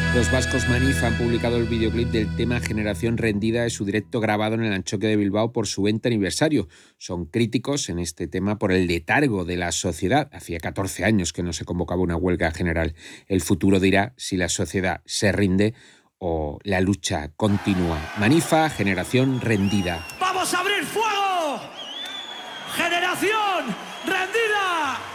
Los vascos Manifa han publicado el videoclip del tema Generación Rendida de su directo grabado en el Antxoque de Bilbao por su 20 aniversario. Son críticos en este tema por el letargo de la sociedad. Hacía 14 años que no se convocaba una huelga general. El futuro dirá si la sociedad se rinde o la lucha continúa. Manifa, Generación Rendida. ¡Vamos a abrir fuego! ¡Generación Rendida!